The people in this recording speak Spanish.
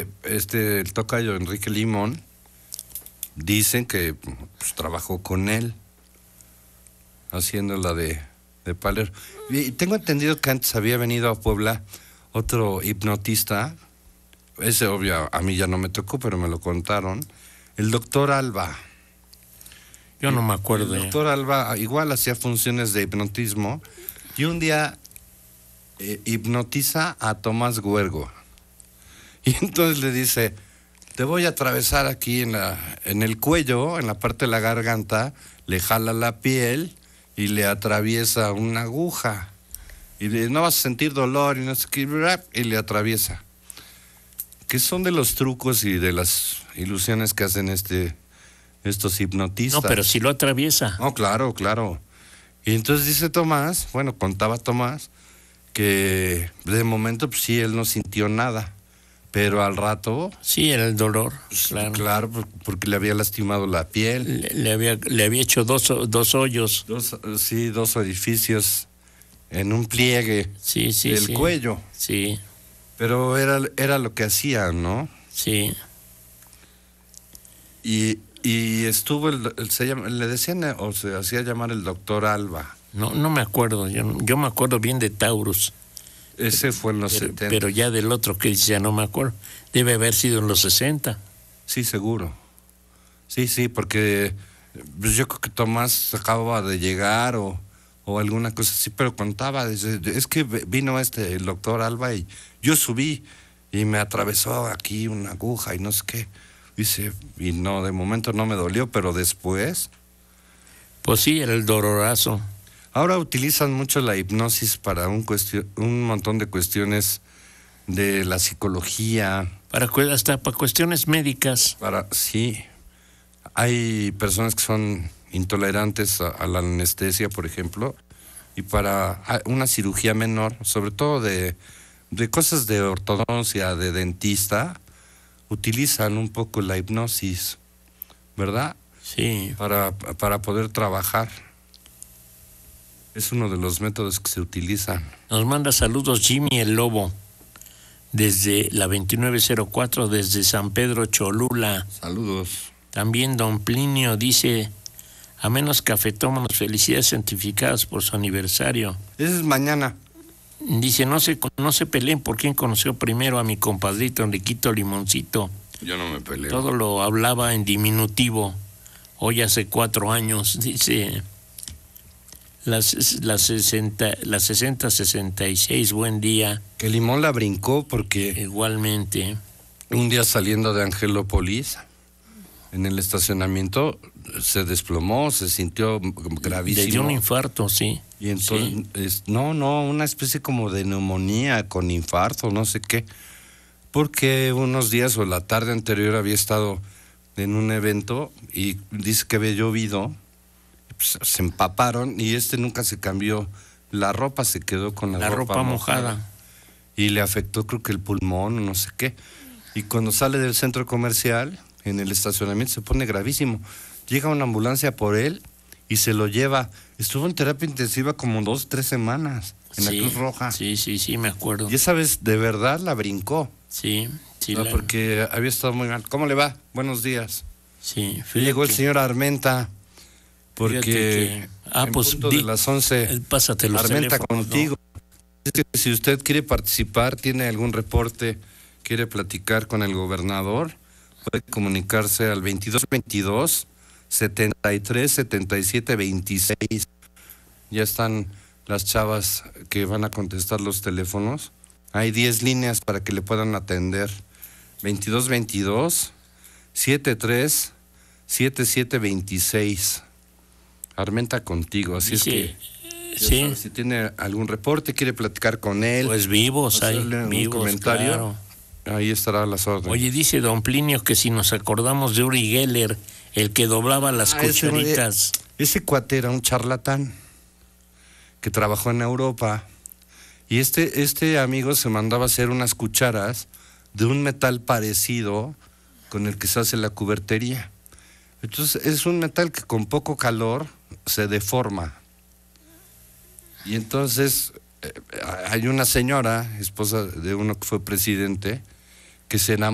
el tocayo Enrique Limón, dicen que pues, trabajó con él, haciendo la de Paler. Y tengo entendido que antes había venido a Puebla otro hipnotista, ese obvio a mí ya no me tocó, pero me lo contaron, el doctor Alba. Yo no me acuerdo. El doctor Alba igual hacía funciones de hipnotismo y un día hipnotiza a Tomás Huergo. Y entonces le dice, te voy a atravesar aquí en el cuello, en la parte de la garganta, le jala la piel y le atraviesa una aguja. Y no vas a sentir dolor y no sé qué, y le atraviesa. Que son de los trucos y de las ilusiones que hacen estos hipnotistas. No, pero si lo atraviesa. No, claro. Y entonces dice Tomás, contaba Tomás, que de momento pues sí, él no sintió nada, pero al rato... Sí, era el dolor, claro. Claro, porque le había lastimado la piel. Le había hecho dos hoyos. Dos orificios en un pliegue del cuello. Sí. Pero era lo que hacían, ¿no? Sí. Y estuvo, le decían, o se hacía llamar el doctor Alba. No me acuerdo, yo me acuerdo bien de Taurus. Ese fue en los 70. Pero ya del otro que dice, ya no me acuerdo. Debe haber sido en los 60. Sí, seguro. Sí, porque pues yo creo que Tomás acababa de llegar o alguna cosa así, pero contaba, es que vino el doctor Alba y yo subí y me atravesó aquí una aguja y no sé qué. Dice, y no, de momento no me dolió, pero después... Pues sí, era el dolorazo. Ahora utilizan mucho la hipnosis para un montón de cuestiones de la psicología. Hasta para cuestiones médicas. Sí. Hay personas que son intolerantes a la anestesia, por ejemplo, y para una cirugía menor, sobre todo de cosas de ortodoncia, de dentista, utilizan un poco la hipnosis, ¿verdad? Sí. Para poder trabajar. Es uno de los métodos que se utilizan. Nos manda saludos Jimmy el Lobo, desde la 2904, desde San Pedro Cholula. Saludos. También don Plinio dice, a menos cafetómanos, felicidades certificadas por su aniversario. Ese es mañana. Dice, no se peleen por quién conoció primero a mi compadrito Enriquito Limoncito. Yo no me peleo. Todo lo hablaba en diminutivo. Hoy hace 4 años, dice... Las 60-66, buen día. Que Limón la brincó porque... Igualmente. Un día saliendo de Angelópolis, en el estacionamiento, se desplomó, se sintió gravísimo. Le dio un infarto, sí. Y entonces, una especie como de neumonía con infarto, no sé qué. Porque unos días o la tarde anterior había estado en un evento y dice que había llovido. Pues, se empaparon y nunca se cambió la ropa, se quedó con la ropa mojada y le afectó creo que el pulmón, no sé qué, y cuando sale del centro comercial en el estacionamiento se pone gravísimo, llega una ambulancia por él y se lo lleva. Estuvo en terapia intensiva como 2-3 semanas en la Cruz Roja. Sí, me acuerdo. Y esa vez de verdad la brincó. Sí. Porque había estado muy mal. ¿Cómo le va? Buenos días. Sí. Llegó el señor Armenta. Porque de las 11, pásate los Armenta teléfonos, contigo. ¿No? Es que si usted quiere participar, tiene algún reporte, quiere platicar con el gobernador, puede comunicarse al 2222-73-77-26. Ya están las chavas que van a contestar los teléfonos. Hay 10 líneas para que le puedan atender. 2222-73-77-26. Armenta contigo, así sí, es que sabes, si tiene algún reporte, quiere platicar con él, pues vivos hay, un comentario, claro. Ahí estará a las órdenes. Oye, dice don Plinio que si nos acordamos de Uri Geller, el que doblaba las cucharitas. Ese cuate era un charlatán que trabajó en Europa y este amigo se mandaba a hacer unas cucharas de un metal parecido con el que se hace la cubertería. Entonces es un metal que con poco calor se deforma. Y entonces hay una señora, esposa de uno que fue presidente, que se enamoró